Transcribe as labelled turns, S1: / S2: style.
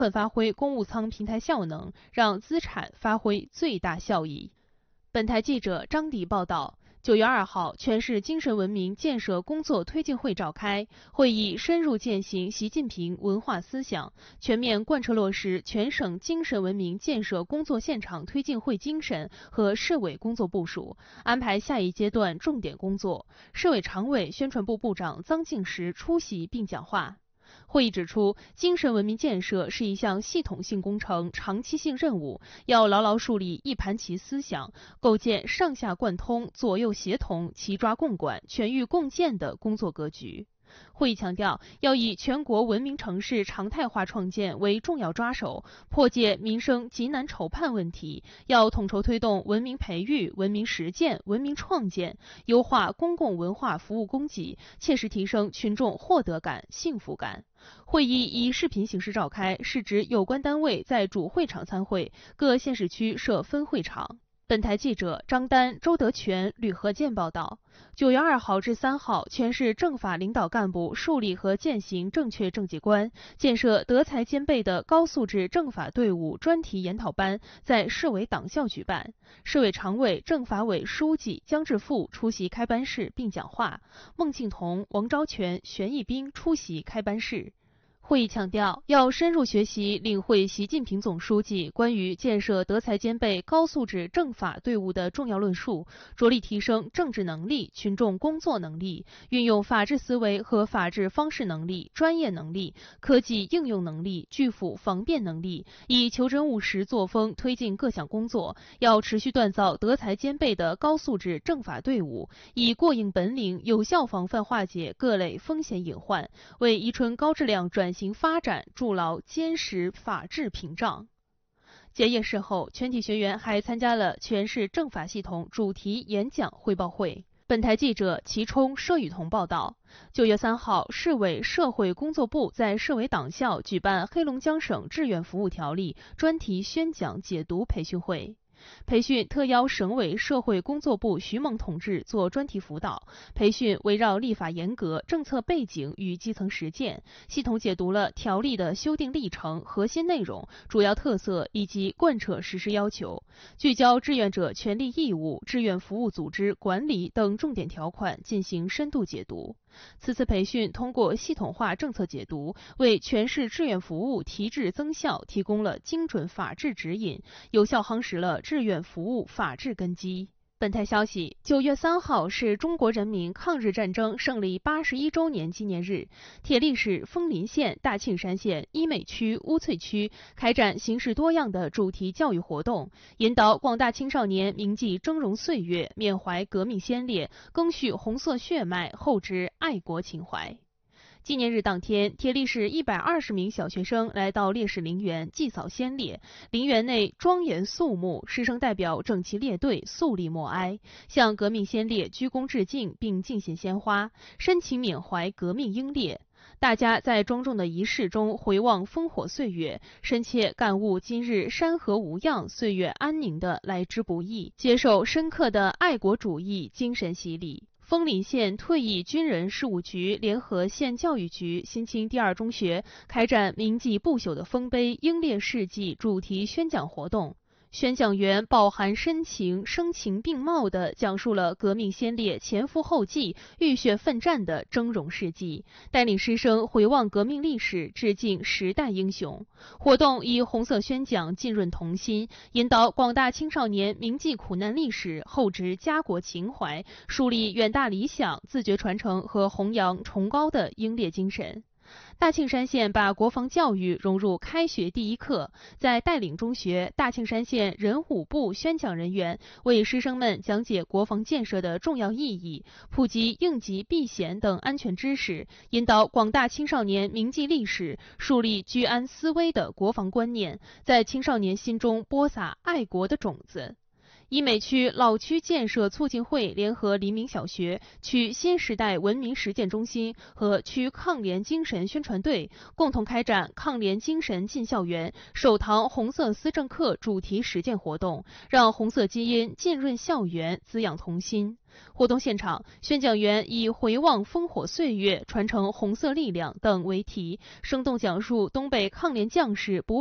S1: 发挥公务舱平台效能，让资产发挥最大效益。本台记者张迪报道。9月2号，全市精神文明建设工作推进会召开，会议深入践行习近平文化思想，全面贯彻落实全省精神文明建设工作现场推进会精神和市委工作部署，安排下一阶段重点工作。市委常委、宣传部部长臧敬时出席并讲话。会议指出，精神文明建设是一项系统性工程、长期性任务，要牢牢树立一盘棋思想，构建上下贯通、左右协同、齐抓共管、全域共建的工作格局。会议强调，要以全国文明城市常态化创建为重要抓手，破解民生急难愁盼问题，要统筹推动文明培育、文明实践、文明创建，优化公共文化服务供给，切实提升群众获得感、幸福感。会议以视频形式召开，是指有关单位在主会场参会，各县市区设分会场。本台记者张丹、周德全、吕和建报道。9月2号至3号，全市政法领导干部树立和践行正确政绩观，建设德才兼备的高素质政法队伍专题研讨班在市委党校举办。市委常委、政法委书记姜志富出席开班式并讲话，孟庆彤、王昭全、玄义兵出席开班式。会议强调，要深入学习领会习近平总书记关于建设德才兼备高素质政法队伍的重要论述，着力提升政治能力、群众工作能力，运用法治思维和法治方式能力、专业能力、科技应用能力、拒腐防变能力，以求真务实作风推进各项工作。要持续锻造德才兼备的高素质政法队伍，以过硬本领有效防范化解各类风险隐患，为宜春高质量转型发展筑牢坚实法治屏障。结业式后，全体学员还参加了全市政法系统主题演讲汇报会。本台记者齐冲、佘雨桐报道。9月3号，市委社会工作部在市委党校举办黑龙江省志愿服务条例专题宣讲解读培训会。培训特邀省委社会工作部徐猛同志做专题辅导。培训围绕立法严格、政策背景与基层实践，系统解读了条例的修订历程、核心内容、主要特色以及贯彻实施要求，聚焦志愿者权利义务、志愿服务组织管理等重点条款进行深度解读。此次培训通过系统化政策解读，为全市志愿服务提质增效提供了精准法治指引，有效夯实了志愿服务法治根基。本台消息，9月3号是中国人民抗日战争胜利81周年纪念日，铁力市枫林县、大庆山县、伊美区、乌翠区开展形式多样的主题教育活动，引导广大青少年铭记峥嵘岁月，缅怀革命先烈，赓续红色血脉，厚植爱国情怀。纪念日当天，铁力市120名小学生来到烈士陵园祭扫先烈，陵园内庄严肃穆，师生代表整齐列队，肃立默哀，向革命先烈鞠躬致敬并敬献鲜花，深情缅怀革命英烈。大家在庄重的仪式中回望烽火岁月，深切感悟今日山河无恙、岁月安宁的来之不易，接受深刻的爱国主义精神洗礼。枫林县退役军人事务局联合县教育局新青第二中学开展铭记不朽的丰碑、英烈事迹主题宣讲活动。宣讲员饱含深情、声情并茂地讲述了革命先烈前赴后继、浴血奋战的峥嵘事迹，带领师生回望革命历史，致敬时代英雄。活动以红色宣讲浸润童心，引导广大青少年铭记苦难历史，厚植家国情怀，树立远大理想，自觉传承和弘扬崇高的英烈精神。大庆山县把国防教育融入开学第一课，在带领中学，大庆山县人武部宣讲人员为师生们讲解国防建设的重要意义，普及应急避险等安全知识，引导广大青少年铭记历史，树立居安思危的国防观念，在青少年心中播撒爱国的种子。 以美区老区建设促进会联合黎明小学、区新时代文明实践中心和区抗联精神宣传队共同开展抗联精神进校园首堂红色思政课主题实践活动，让红色基因浸润校园，滋养童心。活动现场，宣讲员以回望烽火岁月、传承红色力量等为题，生动讲述东北抗联将士不